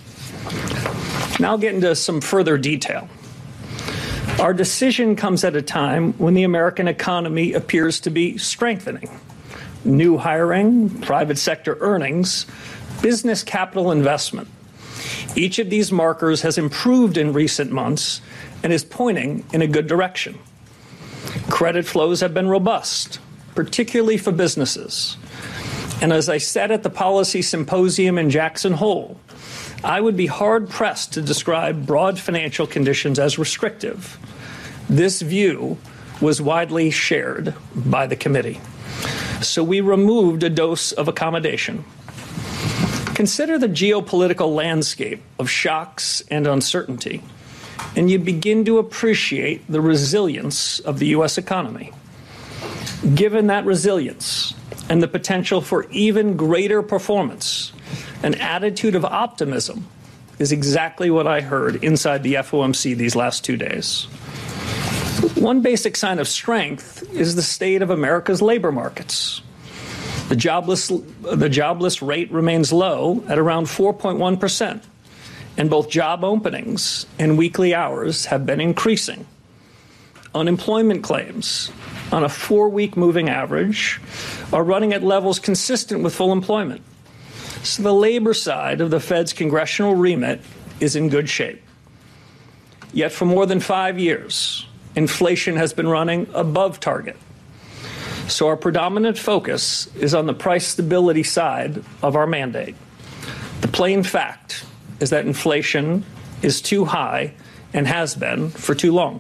Now I'll get into some further detail. Our decision comes at a time when the American economy appears to be strengthening. New hiring, private sector earnings, business capital investment. Each of these markers has improved in recent months and is pointing in a good direction. Credit flows have been robust, particularly for businesses. And as I said at the policy symposium in Jackson Hole, I would be hard-pressed to describe broad financial conditions as restrictive. This view was widely shared by the committee. So we removed a dose of accommodation. Consider the geopolitical landscape of shocks and uncertainty, and you begin to appreciate the resilience of the U.S. economy. Given that resilience and the potential for even greater performance, an attitude of optimism is exactly what I heard inside the FOMC these last 2 days. One basic sign of strength is the state of America's labor markets. The jobless rate remains low at around 4.1%, and both job openings and weekly hours have been increasing. Unemployment claims on a 4-week moving average are running at levels consistent with full employment. So the labor side of the Fed's congressional remit is in good shape. Yet for more than 5 years, inflation has been running above target. So our predominant focus is on the price stability side of our mandate. The plain fact is that inflation is too high and has been for too long.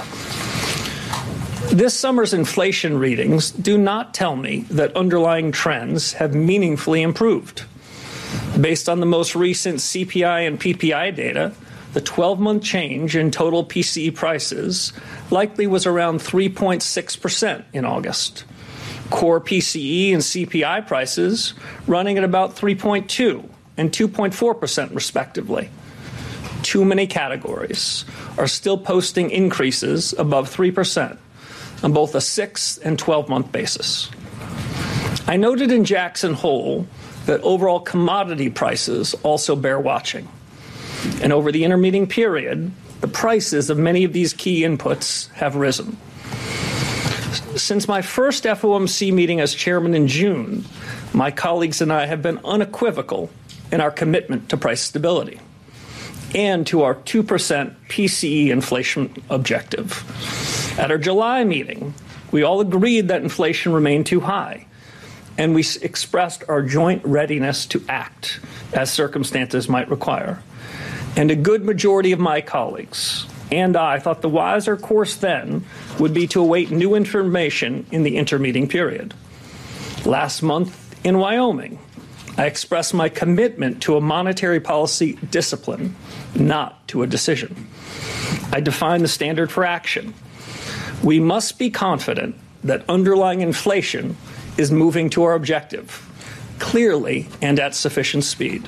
This summer's inflation readings do not tell me that underlying trends have meaningfully improved. Based on the most recent CPI and PPI data, the 12-month change in total PCE prices likely was around 3.6% in August. Core PCE and CPI prices running at about 3.2% and 2.4% respectively. Too many categories are still posting increases above 3% on both a 6 and 12-month basis. I noted in Jackson Hole that overall commodity prices also bear watching. And over the intermeeting period, the prices of many of these key inputs have risen. Since my first FOMC meeting as chairman in June, my colleagues and I have been unequivocal in our commitment to price stability and to our 2% PCE inflation objective. At our July meeting, we all agreed that inflation remained too high, and we expressed our joint readiness to act as circumstances might require. And a good majority of my colleagues and I thought the wiser course then would be to await new information in the intermeeting period. Last month in Wyoming, I expressed my commitment to a monetary policy discipline, not to a decision. I defined the standard for action. We must be confident that underlying inflation is moving to our objective, clearly and at sufficient speed.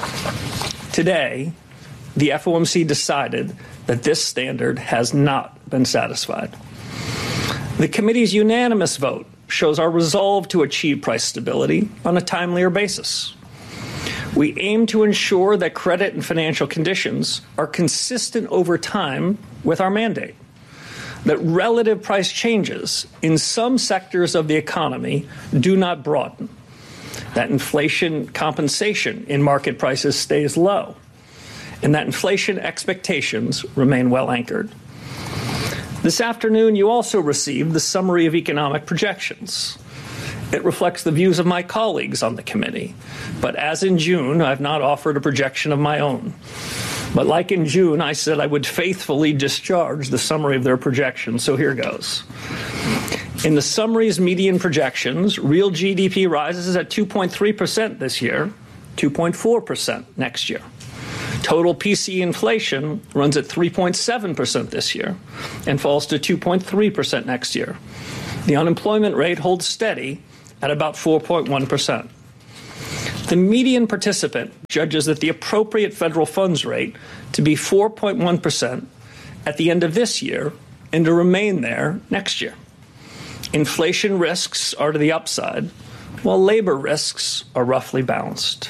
Today, the FOMC decided that this standard has not been satisfied. The committee's unanimous vote shows our resolve to achieve price stability on a timelier basis. We aim to ensure that credit and financial conditions are consistent over time with our mandate, that relative price changes in some sectors of the economy do not broaden, that inflation compensation in market prices stays low, and that inflation expectations remain well anchored. This afternoon, you also received the summary of economic projections. It reflects the views of my colleagues on the committee. But as in June, I've not offered a projection of my own. But like in June, I said I would faithfully discharge the summary of their projections. So here goes. In the summary's median projections, real GDP rises at 2.3% this year, 2.4% next year. Total PCE inflation runs at 3.7% this year and falls to 2.3% next year. The unemployment rate holds steady at about 4.1%. The median participant judges that the appropriate federal funds rate to be 4.1% at the end of this year and to remain there next year. Inflation risks are to the upside, while labor risks are roughly balanced.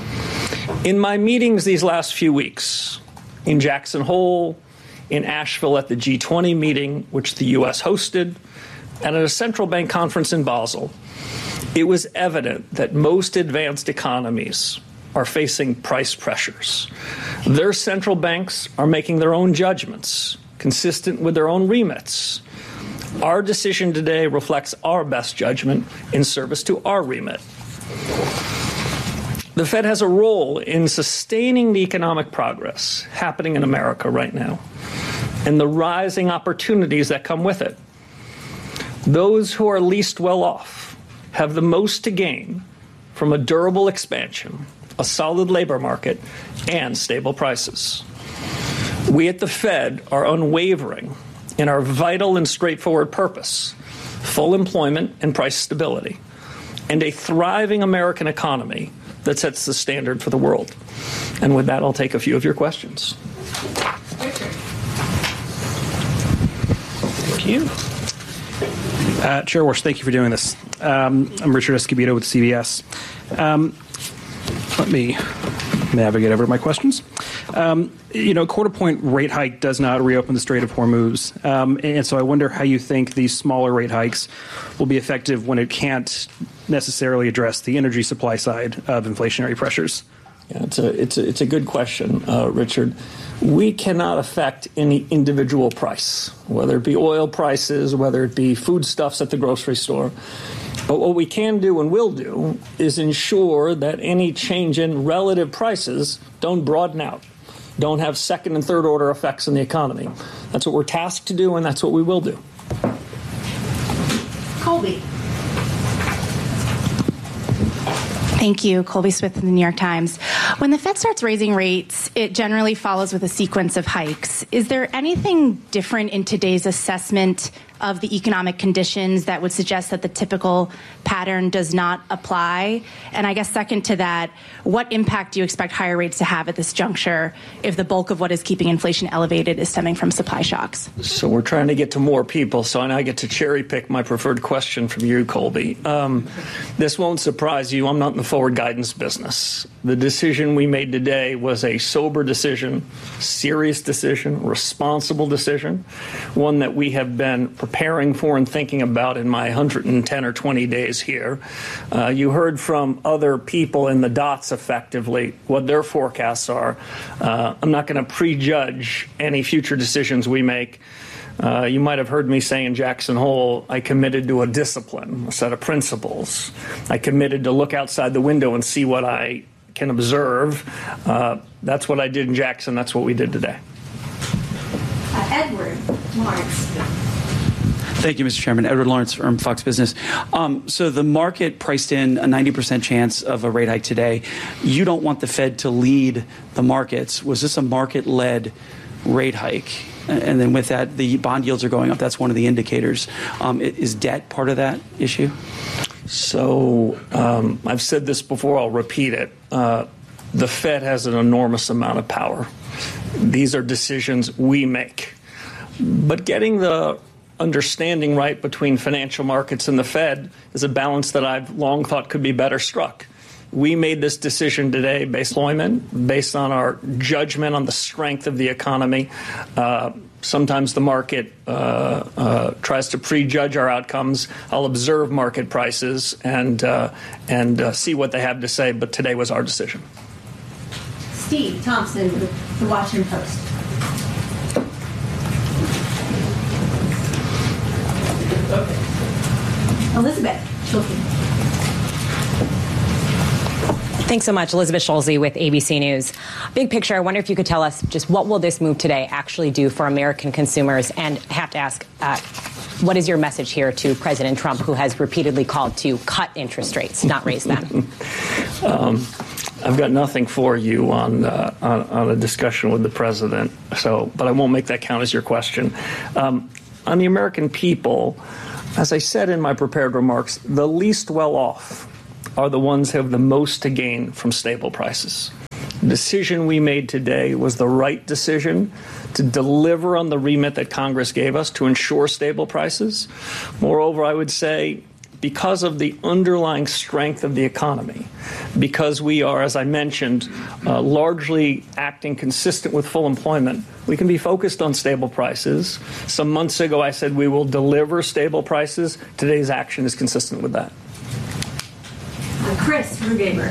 In my meetings these last few weeks, in Jackson Hole, in Asheville at the G20 meeting, which the U.S. hosted, and at a central bank conference in Basel, it was evident that most advanced economies are facing price pressures. Their central banks are making their own judgments, consistent with their own remits. Our decision today reflects our best judgment in service to our remit. The Fed has a role in sustaining the economic progress happening in America right now and the rising opportunities that come with it. Those who are least well off have the most to gain from a durable expansion, a solid labor market, and stable prices. We at the Fed are unwavering in our vital and straightforward purpose, full employment and price stability, and a thriving American economy that sets the standard for the world. And with that, I'll take a few of your questions. Thank you. Chair Warsh, thank you for doing this. I'm Richard Escobedo with CBS. Let me navigate over my questions. A quarter-point rate hike does not reopen the Strait of Hormuz. And so I wonder how you think these smaller rate hikes will be effective when it can't necessarily address the energy supply side of inflationary pressures. Yeah, it's a good question, Richard. We cannot affect any individual price, whether it be oil prices, whether it be foodstuffs at the grocery store. But what we can do and will do is ensure that any change in relative prices don't broaden out, don't have second and third order effects in the economy. That's what we're tasked to do, and that's what we will do. Colby. Thank you. Colby Smith from the New York Times. When the Fed starts raising rates, it generally follows with a sequence of hikes. Is there anything different in today's assessment of the economic conditions that would suggest that the typical pattern does not apply? And I guess second to that, what impact do you expect higher rates to have at this juncture if the bulk of what is keeping inflation elevated is stemming from supply shocks? So we're trying to get to more people, so I now get to cherry pick my preferred question from you, Colby. This won't surprise you. I'm not in the forward guidance business. The decision we made today was a sober decision, serious decision, responsible decision, one that we have been preparing for and thinking about in my 110 or 20 days here. You heard from other people in the dots effectively what their forecasts are. I'm not going to prejudge any future decisions we make. You might have heard me say in Jackson Hole, I committed to a discipline, a set of principles. I committed to look outside the window and see what I can observe. That's what I did in Jackson. That's what we did today. Edward Lawrence. Thank you, Mr. Chairman. Edward Lawrence from Fox Business. So the market priced in a 90% chance of a rate hike today. You don't want the Fed to lead the markets. Was this a market-led rate hike? And then with that, the bond yields are going up. That's one of the indicators. Is debt part of that issue? So I've said this before. I'll repeat it. The Fed has an enormous amount of power. These are decisions we make. But getting the understanding right between financial markets and the Fed is a balance that I've long thought could be better struck. We made this decision today based on our judgment on the strength of the economy. Sometimes the market tries to prejudge our outcomes. I'll observe market prices and see what they have to say, but today was our decision. Steve Thompson with the Washington Post. Elizabeth Schulze. Thanks so much. Elizabeth Schulze with ABC News. Big picture, I wonder if you could tell us just what will this move today actually do for American consumers? And I have to ask, what is your message here to President Trump, who has repeatedly called to cut interest rates, not raise them? I've got nothing for you on a discussion with the president, but I won't make that count as your question. On the American people, as I said in my prepared remarks, the least well off are the ones who have the most to gain from stable prices. The decision we made today was the right decision to deliver on the remit that Congress gave us to ensure stable prices. Moreover, I would say, because of the underlying strength of the economy, because we are, as I mentioned, largely acting consistent with full employment, we can be focused on stable prices. Some months ago, I said we will deliver stable prices. Today's action is consistent with that. Chris Rugaber.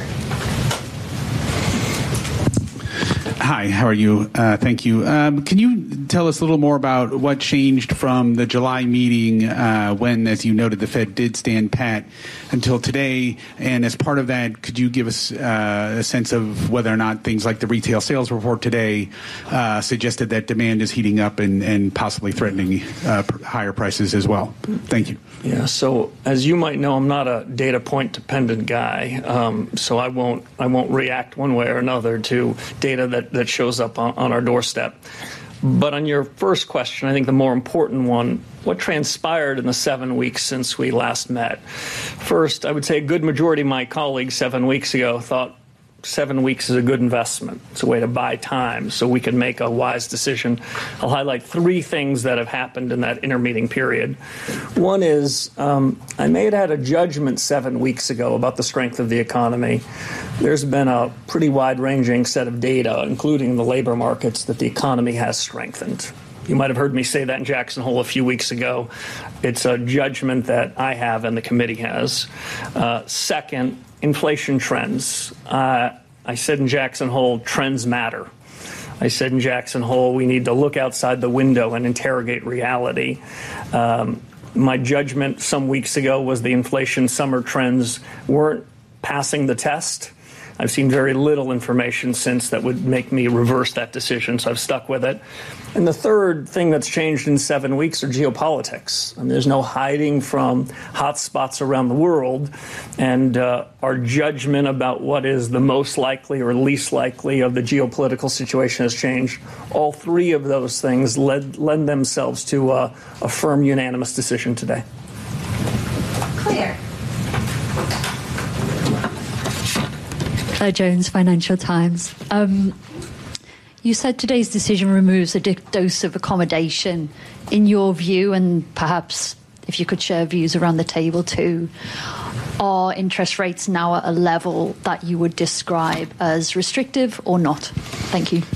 Hi, how are you? Thank you. Can you tell us a little more about what changed from the July meeting when, as you noted, the Fed did stand pat until today? And as part of that, could you give us a sense of whether or not things like the retail sales report today suggested that demand is heating up and possibly threatening higher prices as well? Thank you. Yeah, so as you might know, I'm not a data point dependent guy, so I won't react one way or another to data that shows up on our doorstep. But on your first question, I think the more important one, what transpired in the 7 weeks since we last met? First, I would say a good majority of my colleagues 7 weeks ago thought 7 weeks is a good investment. It's a way to buy time so we can make a wise decision. I'll highlight three things that have happened in that intermeeting period. One is I may have had a judgment 7 weeks ago about the strength of the economy. There's been a pretty wide-ranging set of data, including the labor markets, that the economy has strengthened. You might have heard me say that in Jackson Hole a few weeks ago. It's a judgment that I have and the committee has. Second, inflation trends. I said in Jackson Hole, trends matter. I said in Jackson Hole, we need to look outside the window and interrogate reality. My judgment some weeks ago was the inflation summer trends weren't passing the test. I've seen very little information since that would make me reverse that decision, so I've stuck with it. And the third thing that's changed in 7 weeks are geopolitics. I mean, there's no hiding from hot spots around the world, and our judgment about what is the most likely or least likely of the geopolitical situation has changed. All three of those things lend themselves to a firm, unanimous decision today. Claire. Jones, Financial Times. You said today's decision removes a dose of accommodation. In your view, and perhaps if you could share views around the table too, are interest rates now at a level that you would describe as restrictive or not? Thank you.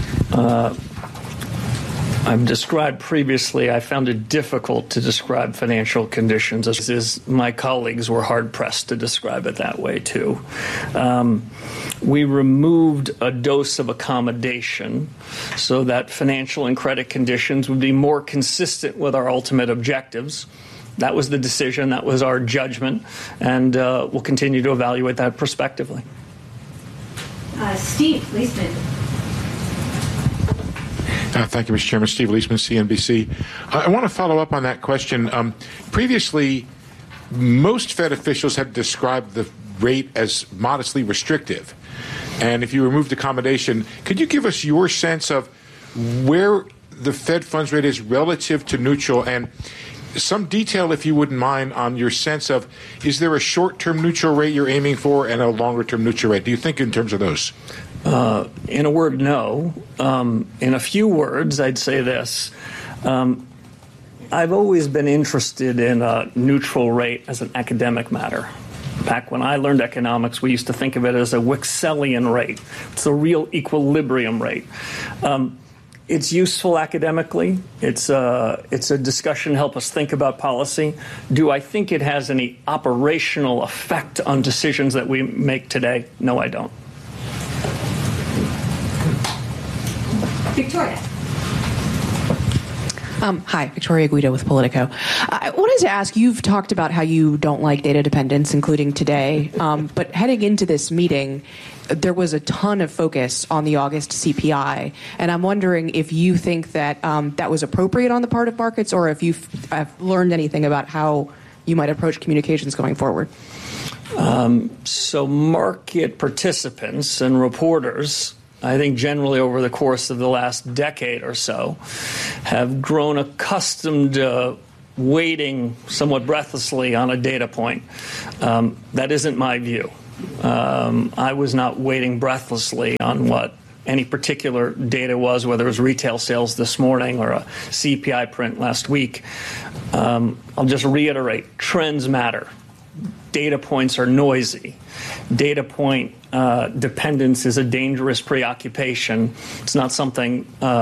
I've described previously, I found it difficult to describe financial conditions, as my colleagues were hard-pressed to describe it that way, too. We removed a dose of accommodation so that financial and credit conditions would be more consistent with our ultimate objectives. That was the decision, that was our judgment, and we'll continue to evaluate that prospectively. Steve Leisman. Thank you, Mr. Chairman. Steve Leisman, CNBC. I want to follow up on that question. Previously, most Fed officials had described the rate as modestly restrictive. And if you removed accommodation, could you give us your sense of where the Fed funds rate is relative to neutral, and some detail, if you wouldn't mind, on your sense of, is there a short-term neutral rate you're aiming for and a longer-term neutral rate? Do you think in terms of those? In a word, no. In a few words, I'd say this. I've always been interested in a neutral rate as an academic matter. Back when I learned economics, we used to think of it as a Wickselian rate. It's a real equilibrium rate. It's useful academically. It's a discussion to help us think about policy. Do I think it has any operational effect on decisions that we make today? No, I don't. Victoria. Hi, Victoria Guido with Politico. I wanted to ask, you've talked about how you don't like data dependence, including today, but heading into this meeting, there was a ton of focus on the August CPI, and I'm wondering if you think that that was appropriate on the part of markets, or if you've learned anything about how you might approach communications going forward. So market participants and reporters, I think generally over the course of the last decade or so, have grown accustomed to waiting somewhat breathlessly on a data point. That isn't my view. I was not waiting breathlessly on what any particular data was, whether it was retail sales this morning or a CPI print last week. I'll just reiterate, trends matter. Data points are noisy. Data point dependence is a dangerous preoccupation. It's not something